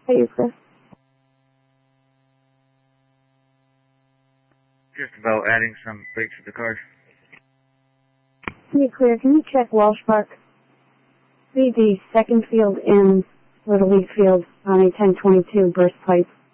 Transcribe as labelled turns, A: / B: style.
A: Are you clear?
B: Just about adding some brakes to the car.
A: Be clear. Can you check Walsh Park? BD, second field in Little League Field on a 1022 burst pipe.